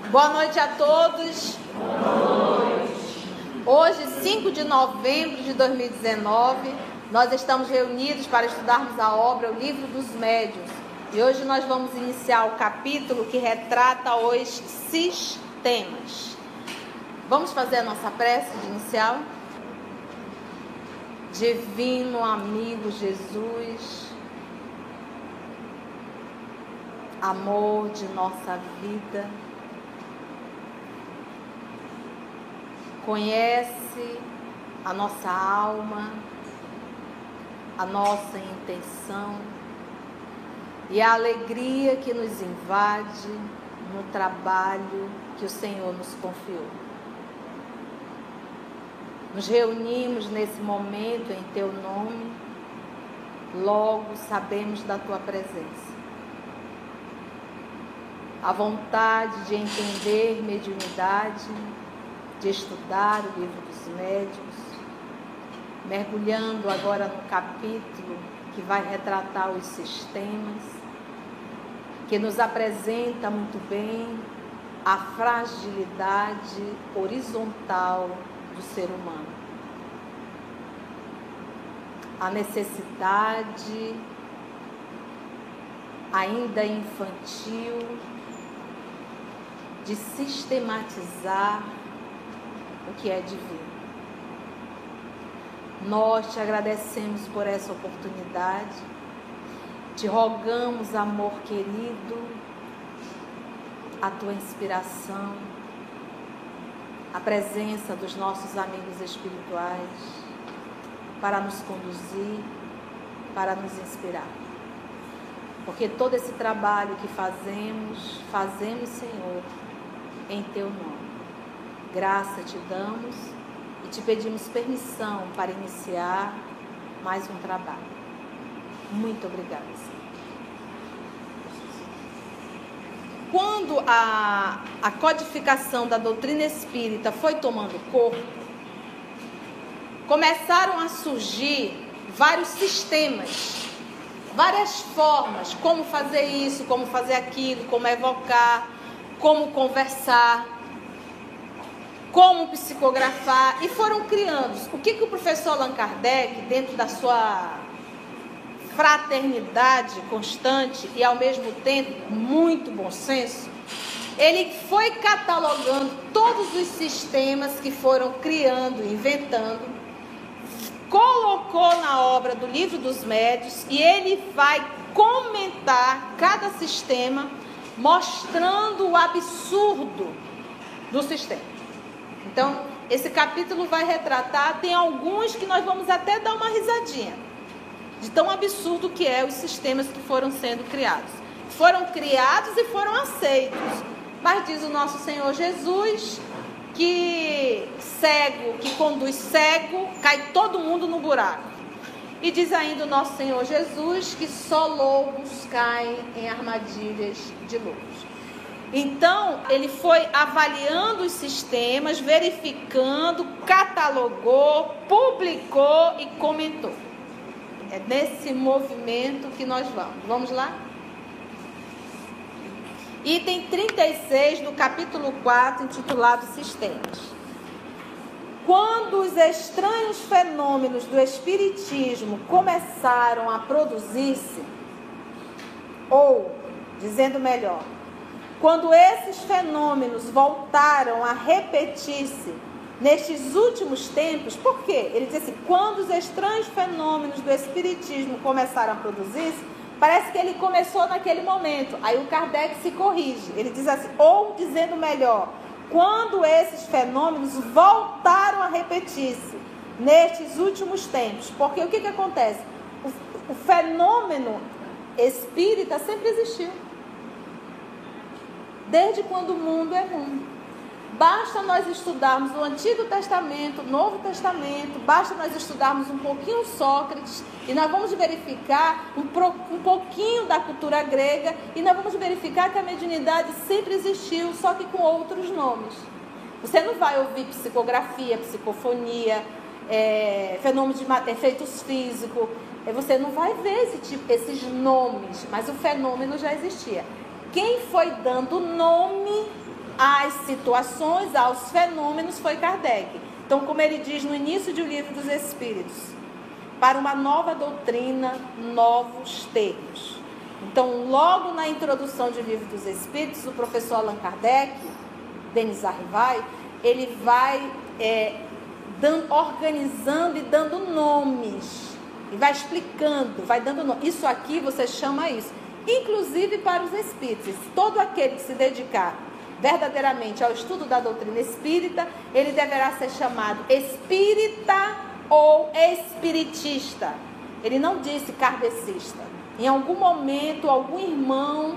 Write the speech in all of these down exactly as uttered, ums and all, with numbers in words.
Boa noite a todos. Boa noite. Hoje, cinco de novembro de dois mil e dezenove, nós estamos reunidos para estudarmos a obra, o Livro dos Médiuns. E hoje nós vamos iniciar o capítulo que retrata os sistemas. Vamos fazer a nossa prece de inicial? Divino amigo Jesus, amor de nossa vida, conhece a nossa alma, a nossa intenção e a alegria que nos invade no trabalho que o Senhor nos confiou. Nos reunimos nesse momento em Teu nome, logo sabemos da Tua presença. A vontade de entender mediunidade, de estudar o Livro dos Médiuns, mergulhando agora no capítulo que vai retratar os sistemas, que nos apresenta muito bem a fragilidade horizontal do ser humano, a necessidade ainda infantil de sistematizar o que é divino. Nós te agradecemos por essa oportunidade, te rogamos, amor querido, a tua inspiração, a presença dos nossos amigos espirituais para nos conduzir, para nos inspirar. Porque todo esse trabalho que fazemos, fazemos, Senhor, em Teu nome. Graça te damos e te pedimos permissão para iniciar mais um trabalho. Muito obrigada, Senhor. Quando a, a codificação da doutrina espírita foi tomando corpo, começaram a surgir vários sistemas, várias formas, como fazer isso, como fazer aquilo, como evocar, como conversar, como psicografar, e foram criando. O que, que o professor Allan Kardec, dentro da sua fraternidade constante e ao mesmo tempo muito bom senso, ele foi catalogando todos os sistemas que foram criando, inventando, colocou na obra do Livro dos Médiuns, e ele vai comentar cada sistema, mostrando o absurdo do sistema. Então, esse capítulo vai retratar, tem alguns que nós vamos até dar uma risadinha, de tão absurdo que é os sistemas que foram sendo criados. Foram criados e foram aceitos. Mas diz o nosso Senhor Jesus que cego, que conduz cego, cai todo mundo no buraco. E diz ainda o nosso Senhor Jesus que só lobos caem em armadilhas de lobos. Então, ele foi avaliando os sistemas, verificando, catalogou, publicou e comentou. É nesse movimento que nós vamos. Vamos lá? Item trinta e seis do capítulo quatro, intitulado Sistemas. Quando os estranhos fenômenos do espiritismo começaram a produzir-se, ou, dizendo melhor, quando esses fenômenos voltaram a repetir-se nestes últimos tempos, por quê? Ele diz assim, quando os estranhos fenômenos do espiritismo começaram a produzir-se, parece que ele começou naquele momento. Aí o Kardec se corrige, ele diz assim, ou dizendo melhor, quando esses fenômenos voltaram a repetir-se nestes últimos tempos, porque o que, que acontece? O, o fenômeno espírita sempre existiu. Desde quando o mundo é mundo. Basta nós estudarmos o Antigo Testamento, o Novo Testamento, basta nós estudarmos um pouquinho Sócrates, e nós vamos verificar um, um pouquinho da cultura grega, e nós vamos verificar que a mediunidade sempre existiu, só que com outros nomes. Você não vai ouvir psicografia, psicofonia, é, fenômenos de efeitos físicos, você não vai ver esse tipo, esses nomes, mas o fenômeno já existia. Quem foi dando nome às situações, aos fenômenos, foi Kardec. Então, como ele diz no início do Livro dos Espíritos, para uma nova doutrina, novos termos. Então, logo na introdução do Livro dos Espíritos, o professor Allan Kardec, Denis Arrivai, ele vai é, dando, organizando e dando nomes, e vai explicando, vai dando nome. Isso aqui você chama isso, inclusive para os espíritos. Todo aquele que se dedicar verdadeiramente ao estudo da doutrina espírita, ele deverá ser chamado espírita ou espiritista. Ele não disse kardecista. Em algum momento, algum irmão,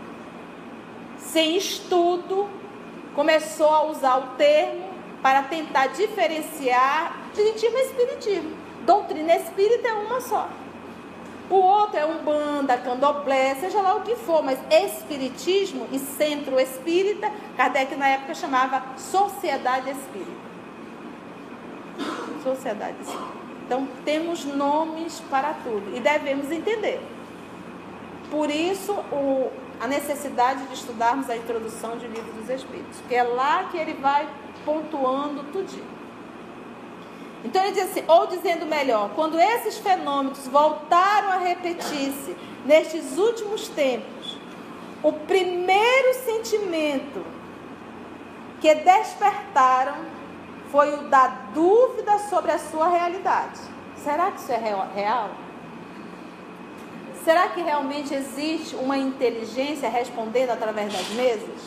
sem estudo, começou a usar o termo para tentar diferenciar espiritismo e espiritismo. Doutrina espírita é uma só. O outro é umbanda, candomblé, seja lá o que for, mas espiritismo e centro espírita, Kardec na época chamava sociedade espírita. Sociedade espírita. Então, temos nomes para tudo e devemos entender. Por isso, o, a necessidade de estudarmos a introdução de Livro dos Espíritos, porque é lá que ele vai pontuando tudinho. Então ele diz assim, ou dizendo melhor, quando esses fenômenos voltaram a repetir-se nestes últimos tempos, o primeiro sentimento que despertaram foi o da dúvida sobre a sua realidade. Será que isso é real? Será que realmente existe uma inteligência respondendo através das mesas?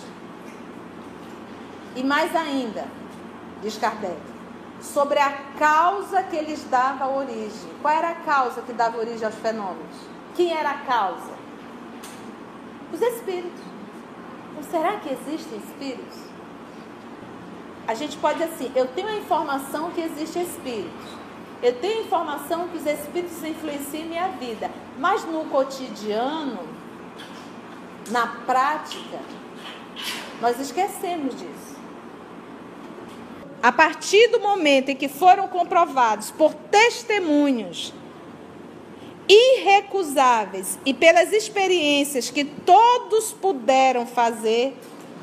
E mais ainda, diz Kardec, sobre a causa que lhes dava origem. Qual era a causa que dava origem aos fenômenos? Quem era a causa? Os espíritos. Então, será que existem espíritos? A gente pode dizer assim, eu tenho a informação que existem espíritos. Eu tenho a informação que os espíritos influenciam minha vida. Mas no cotidiano, na prática, nós esquecemos disso. A partir do momento em que foram comprovados por testemunhos irrecusáveis e pelas experiências que todos puderam fazer,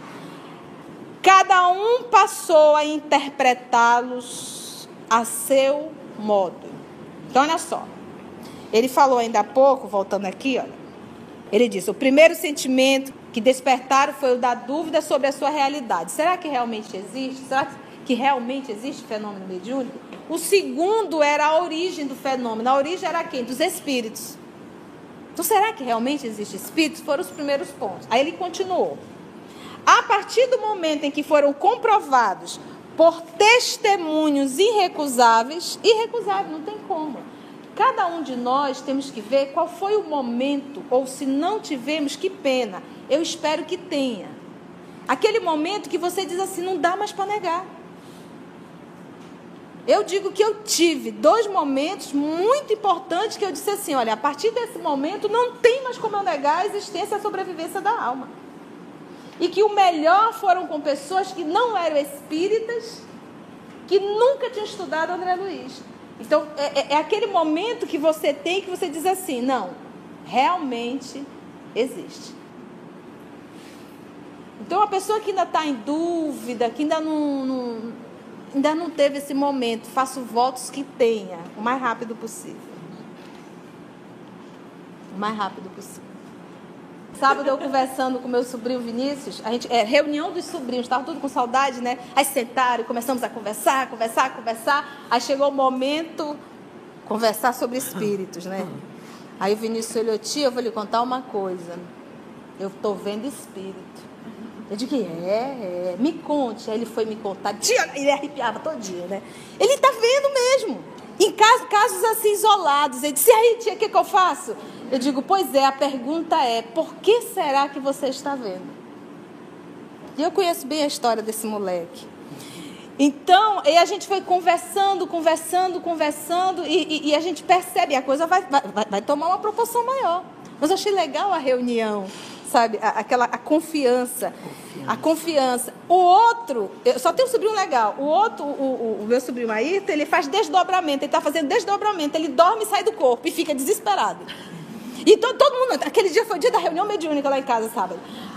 cada um passou a interpretá-los a seu modo. Então, olha só. Ele falou ainda há pouco, voltando aqui, olha. Ele disse, o primeiro sentimento que despertaram foi o da dúvida sobre a sua realidade. Será que realmente existe? Será que que realmente existe fenômeno mediúnico? O segundo era a origem do fenômeno. A origem era quem? Dos espíritos. Então, será que realmente existe espíritos? Foram os primeiros pontos. Aí ele continuou. A partir do momento em que foram comprovados por testemunhos irrecusáveis, irrecusável, não tem como. Cada um de nós temos que ver qual foi o momento, ou se não tivemos, que pena. Eu espero que tenha. Aquele momento que você diz assim, não dá mais para negar. Eu digo que eu tive dois momentos muito importantes que eu disse assim, olha, a partir desse momento não tem mais como eu negar a existência e a sobrevivência da alma. E que o melhor foram com pessoas que não eram espíritas, que nunca tinham estudado André Luiz. Então, é, é aquele momento que você tem, que você diz assim, não, realmente existe. Então, a pessoa que ainda está em dúvida, que ainda não... não Ainda não teve esse momento, faço votos que tenha, o mais rápido possível. O mais rápido possível. Sábado eu conversando com meu sobrinho Vinícius, a gente, é, reunião dos sobrinhos, estavam tudo com saudade, né? Aí sentaram e começamos a conversar, conversar, conversar. Aí chegou o momento, conversar sobre espíritos, né? Aí o Vinícius olhou, tia, eu vou lhe contar uma coisa. Eu estou vendo espírito. Eu digo, é, é, me conte. Aí ele foi me contar, tia, ele arrepiava todo dia, né? Ele está vendo mesmo. Em casos, casos assim isolados. Ele disse, e aí, tia, o que, que eu faço? Eu digo, pois é, a pergunta é, por que será que você está vendo? E eu conheço bem a história desse moleque. Então, e a gente foi conversando, conversando, conversando, e, e, e a gente percebe, a coisa vai, vai, vai tomar uma proporção maior. Mas eu achei legal a reunião, sabe? A, aquela, a confiança, confiança. A confiança. O outro, eu só tenho um sobrinho legal, o outro, o, o, o meu sobrinho Ayrton, ele faz desdobramento, ele está fazendo desdobramento, ele dorme e sai do corpo e fica desesperado. E todo, todo mundo, aquele dia foi o dia da reunião mediúnica lá em casa, sábado.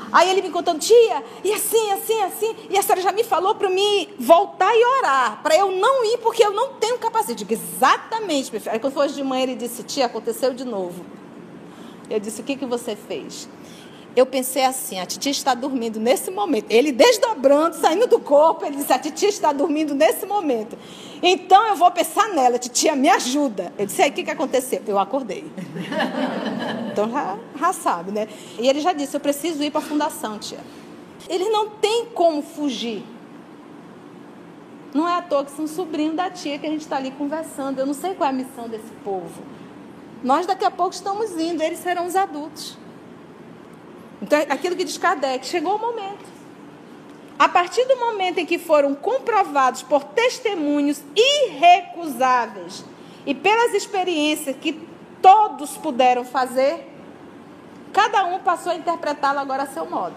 Aí ele me contando, tia, e assim, assim, assim. E a senhora já me falou para mim voltar e orar, para eu não ir, porque eu não tenho capacete. Eu digo, exatamente, meu filho. Aí quando foi hoje de manhã, ele disse, tia, aconteceu de novo. Eu disse, o que, que você fez? Eu pensei assim, a titia está dormindo nesse momento. Ele desdobrando, saindo do corpo, ele disse, a titia está dormindo nesse momento. Então eu vou pensar nela, titia, me ajuda. Eu disse, aí o que, que aconteceu? Eu acordei. Então já, já sabe, né? E ele já disse, eu preciso ir para a fundação, tia. Ele não tem como fugir. Não é à toa que são sobrinhos da tia que a gente está ali conversando. Eu não sei qual é a missão desse povo. Nós daqui a pouco estamos indo, eles serão os adultos. Então, aquilo que diz Kardec, chegou o momento. A partir do momento em que foram comprovados por testemunhos irrecusáveis e pelas experiências que todos puderam fazer, cada um passou a interpretá-lo agora a seu modo.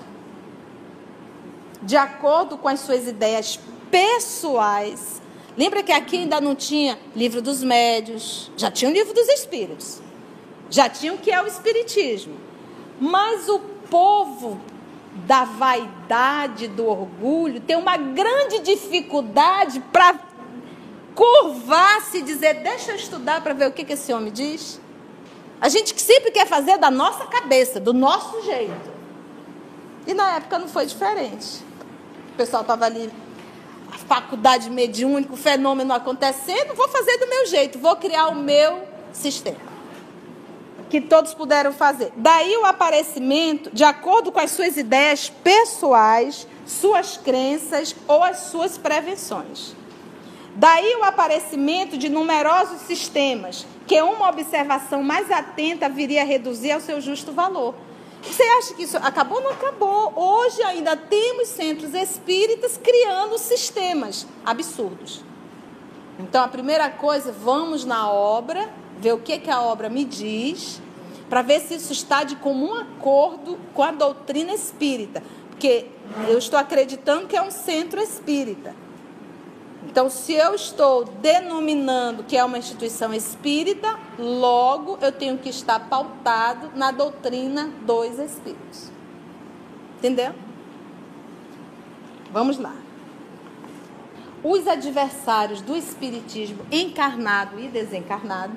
De acordo com as suas ideias pessoais. Lembra que aqui ainda não tinha livro dos médiuns, já tinha o livro dos espíritos, já tinha o que é o espiritismo. Mas o povo da vaidade, do orgulho, tem uma grande dificuldade para curvar-se e dizer, deixa eu estudar para ver o que, que esse homem diz. A gente sempre quer fazer da nossa cabeça, do nosso jeito. E na época não foi diferente. O pessoal estava ali, a faculdade mediúnica, o fenômeno acontecendo, vou fazer do meu jeito, vou criar o meu sistema. Que todos puderam fazer. Daí o aparecimento, de acordo com as suas ideias pessoais, suas crenças ou as suas prevenções. Daí o aparecimento de numerosos sistemas, que uma observação mais atenta viria a reduzir ao seu justo valor. Você acha que isso acabou? Não acabou. Hoje ainda temos centros espíritas criando sistemas absurdos. Então, a primeira coisa, vamos na obra, ver o que, que a obra me diz, para ver se isso está de comum acordo com a doutrina espírita. Porque eu estou acreditando que é um centro espírita. Então, se eu estou denominando que é uma instituição espírita, logo eu tenho que estar pautado na doutrina dos espíritos. Entendeu? Vamos lá. Os adversários do espiritismo encarnado e desencarnado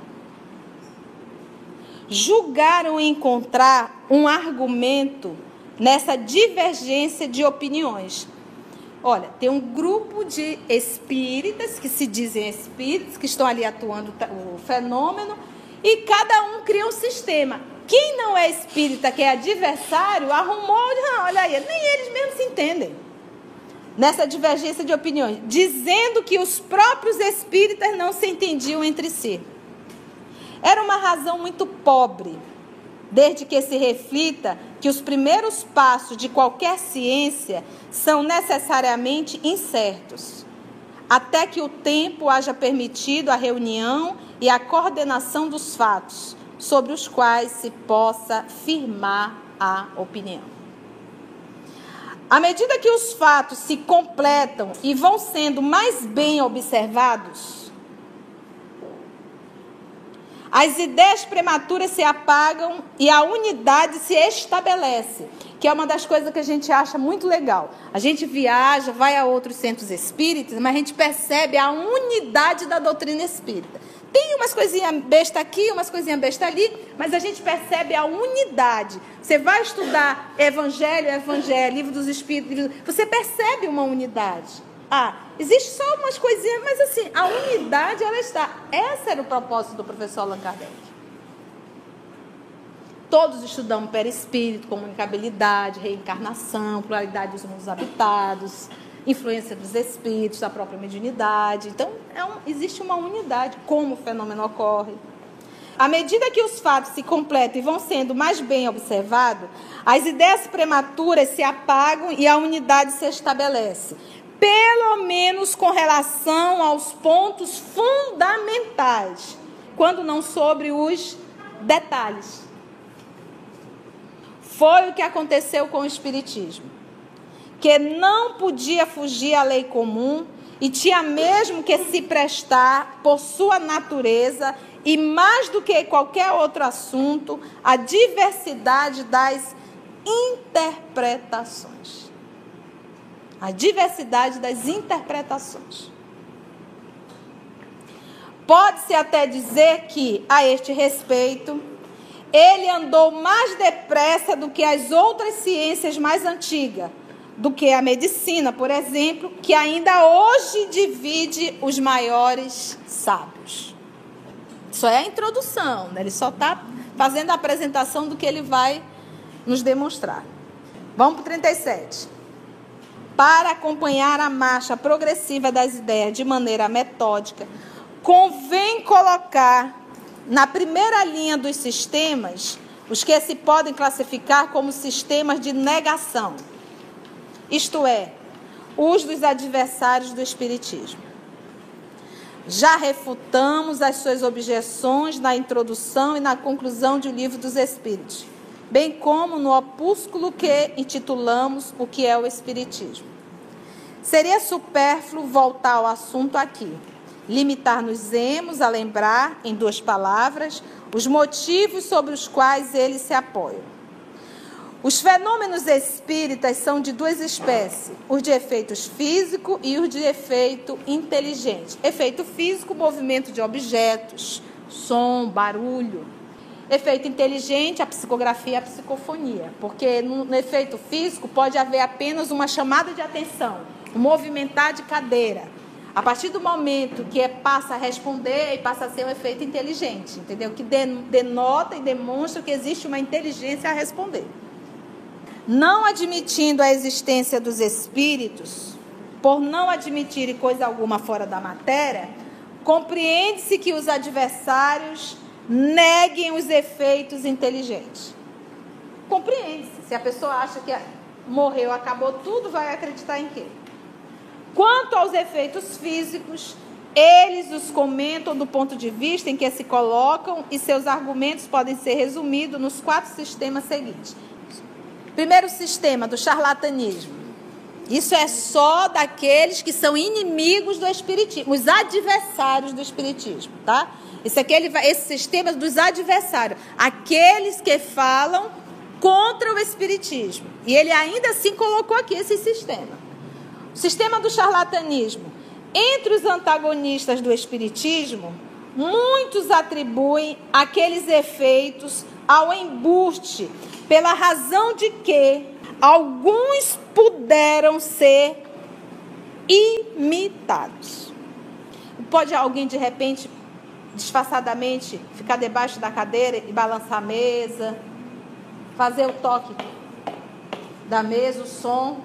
julgaram encontrar um argumento nessa divergência de opiniões. Olha, tem um grupo de espíritas, que se dizem espíritas, que estão ali atuando o fenômeno, e cada um cria um sistema. Quem não é espírita, que é adversário, arrumou, não, olha aí, nem eles mesmos se entendem. Nessa divergência de opiniões, dizendo que os próprios espíritas não se entendiam entre si. Era uma razão muito pobre, desde que se reflita que os primeiros passos de qualquer ciência são necessariamente incertos, até que o tempo haja permitido a reunião e a coordenação dos fatos, sobre os quais se possa firmar a opinião. À medida que os fatos se completam e vão sendo mais bem observados, as ideias prematuras se apagam e a unidade se estabelece, que é uma das coisas que a gente acha muito legal. A gente viaja, vai a outros centros espíritas, mas a gente percebe a unidade da doutrina espírita. Tem umas coisinhas besta aqui, umas coisinhas besta ali, mas a gente percebe a unidade. Você vai estudar Evangelho, Evangelho, Livro dos Espíritos, livro... você percebe uma unidade. Ah, existe só umas coisinhas, mas assim, a unidade, ela está. Esse era o propósito do professor Allan Kardec. Todos estudamos perispírito, comunicabilidade, reencarnação, pluralidade dos mundos habitados, influência dos espíritos, da própria mediunidade. Então, é um, existe uma unidade, como o fenômeno ocorre. À medida que os fatos se completam e vão sendo mais bem observados, as ideias prematuras se apagam e a unidade se estabelece. Pelo menos com relação aos pontos fundamentais, quando não sobre os detalhes. Foi o que aconteceu com o espiritismo, que não podia fugir à lei comum e tinha mesmo que se prestar, por sua natureza, e mais do que qualquer outro assunto, a diversidade das interpretações. A diversidade das interpretações. Pode-se até dizer que, a este respeito, ele andou mais depressa do que as outras ciências mais antigas, do que a medicina, por exemplo, que ainda hoje divide os maiores sábios. Isso é a introdução, né? Ele só está fazendo a apresentação do que ele vai nos demonstrar. Vamos para o trinta e sete. Para acompanhar a marcha progressiva das ideias de maneira metódica, convém colocar na primeira linha dos sistemas os que se podem classificar como sistemas de negação, isto é, os dos adversários do Espiritismo. Já refutamos as suas objeções na introdução e na conclusão do Livro dos Espíritos, bem como no opúsculo que intitulamos O que é o Espiritismo. Seria supérfluo voltar ao assunto aqui. Limitar-nos-emos a lembrar, em duas palavras, os motivos sobre os quais eles se apoiam. Os fenômenos espíritas são de duas espécies, os de efeitos físico e os de efeito inteligente. Efeito físico, movimento de objetos, som, barulho. Efeito inteligente, a psicografia e a psicofonia, porque no, no efeito físico pode haver apenas uma chamada de atenção, um movimentar de cadeira. A partir do momento que é, passa a responder, e passa a ser um efeito inteligente, entendeu? Que denota e demonstra que existe uma inteligência a responder. Não admitindo a existência dos espíritos, por não admitirem coisa alguma fora da matéria, compreende-se que os adversários neguem os efeitos inteligentes. Compreende-se. Se a pessoa acha que morreu, acabou tudo, vai acreditar em quê? Quanto aos efeitos físicos, eles os comentam do ponto de vista em que se colocam e seus argumentos podem ser resumidos nos quatro sistemas seguintes. Primeiro sistema, do charlatanismo. Isso é só daqueles que são inimigos do espiritismo, os adversários do espiritismo, tá? Esse, aqui, ele vai, esse sistema dos adversários, aqueles que falam contra o espiritismo. E ele ainda assim colocou aqui esse sistema. O sistema do charlatanismo. Entre os antagonistas do espiritismo, muitos atribuem aqueles efeitos ao embuste, pela razão de que alguns puderam ser imitados. Pode alguém, de repente, disfarçadamente, ficar debaixo da cadeira e balançar a mesa, fazer o toque da mesa, o som.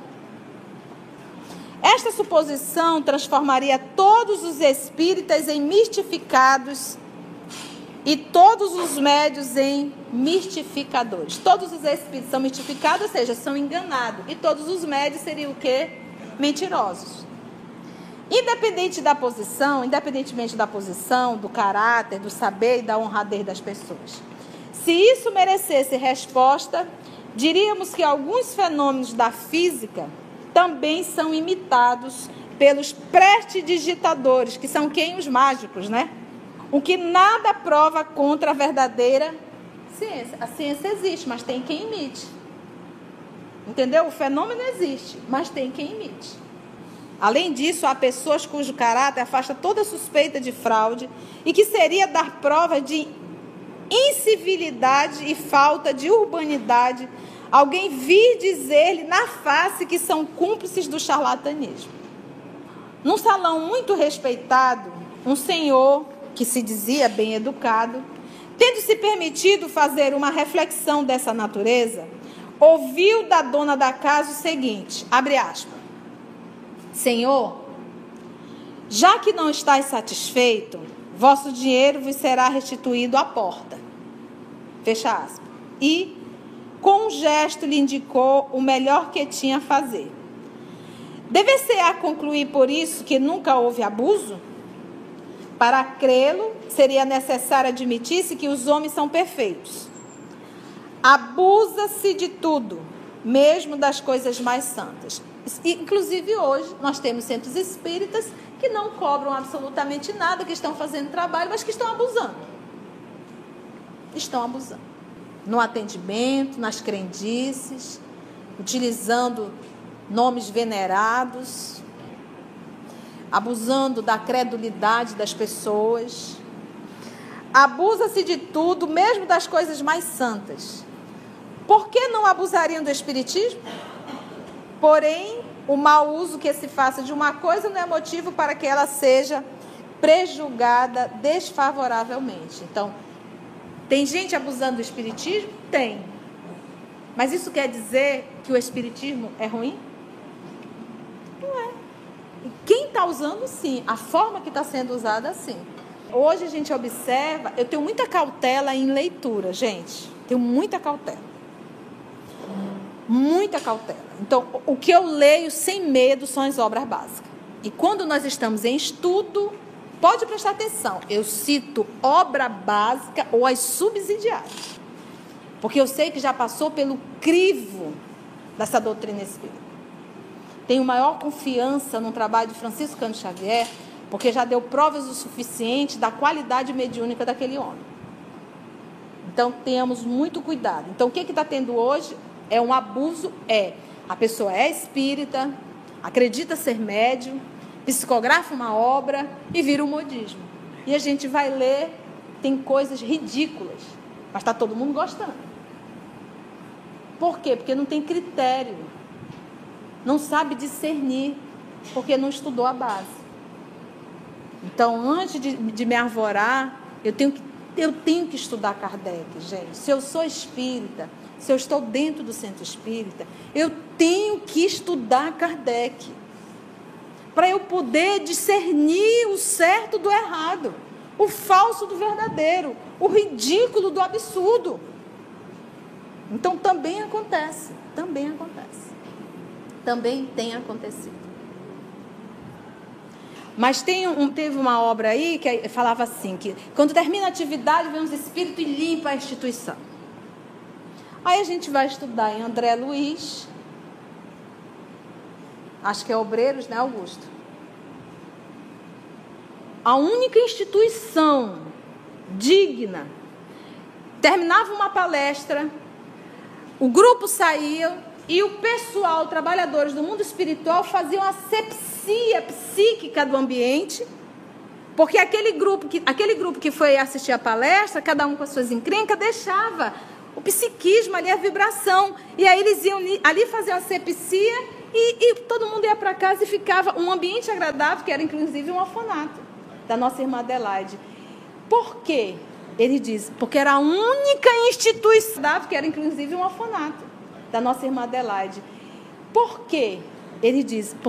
Esta suposição transformaria todos os espíritas em mistificados e todos os médios em mistificadores. Todos os espíritos são mistificados, ou seja, são enganados. E todos os médios seriam o quê? Mentirosos. Independente da posição, independentemente da posição, do caráter, do saber e da honradez das pessoas. Se isso merecesse resposta, diríamos que alguns fenômenos da física também são imitados pelos prestidigitadores, que são quem? Os mágicos, né? O que nada prova contra a verdadeira ciência. A ciência existe, mas tem quem imite. Entendeu? O fenômeno existe, mas tem quem imite. Além disso, há pessoas cujo caráter afasta toda suspeita de fraude e que seria dar prova de incivilidade e falta de urbanidade alguém vir dizer-lhe na face que são cúmplices do charlatanismo. Num salão muito respeitado, um senhor que se dizia bem educado, tendo-se permitido fazer uma reflexão dessa natureza, ouviu da dona da casa o seguinte, abre aspas, Senhor, já que não estáis satisfeito, vosso dinheiro vos será restituído à porta. Fecha aspas. E, com um gesto, lhe indicou o melhor que tinha a fazer. Deve-se-á concluir por isso que nunca houve abuso? Para crê-lo, seria necessário admitir-se que os homens são perfeitos. Abusa-se de tudo, mesmo das coisas mais santas. Inclusive hoje, nós temos centros espíritas que não cobram absolutamente nada, que estão fazendo trabalho, mas que estão abusando. Estão abusando. no atendimento, nas crendices, utilizando nomes venerados, abusando da credulidade das pessoas. Abusa-se de tudo, mesmo das coisas mais santas. Por que não abusariam do espiritismo? Porém, o mau uso que se faça de uma coisa não é motivo para que ela seja prejulgada desfavoravelmente. Então, tem gente abusando do espiritismo? Tem. Mas isso quer dizer que o espiritismo é ruim? Não é. E quem está usando, sim. A forma que está sendo usada, sim. Hoje a gente observa, eu tenho muita cautela em leitura, gente. Tenho muita cautela. Muita cautela. Então, o que eu leio sem medo são as obras básicas. E quando nós estamos em estudo, pode prestar atenção, eu cito obra básica ou as subsidiárias. Porque eu sei que já passou pelo crivo dessa doutrina espírita. Tenho maior confiança no trabalho de Francisco Cândido Xavier, porque já deu provas o suficiente da qualidade mediúnica daquele homem. Então, tenhamos muito cuidado. Então, o que está tendo hoje é um abuso, é a pessoa é espírita, acredita ser médium, psicografa uma obra e vira um modismo. E a gente vai ler, tem coisas ridículas, mas está todo mundo gostando. Por quê? Porque não tem critério, não sabe discernir, porque não estudou a base. Então, antes de, de me arvorar, eu tenho, que, eu tenho que estudar Kardec, gente. Se eu sou espírita, se eu estou dentro do centro espírita, eu tenho que estudar Kardec, para eu poder discernir o certo do errado, o falso do verdadeiro, o ridículo do absurdo. Então, também acontece, também acontece. Também tem acontecido. Mas tem um, teve uma obra aí que falava assim, que quando termina a atividade, vem os espíritos e limpa a instituição. Aí a gente vai estudar em André Luiz, acho que é Obreiros, né, Augusto? A única instituição digna. Terminava uma palestra, o grupo saía e o pessoal, trabalhadores do mundo espiritual, faziam a asepsia psíquica do ambiente, porque aquele grupo que, aquele grupo que foi assistir a palestra, cada um com as suas encrencas, deixava o psiquismo ali, a vibração. E aí eles iam ali fazer a asepsia e, e todo mundo ia para casa e ficava um ambiente agradável, que era inclusive um orfanato da nossa irmã Adelaide. Por quê? Ele diz, porque era a única instituição, que era inclusive um orfanato da nossa irmã Adelaide. Por quê? Ele diz,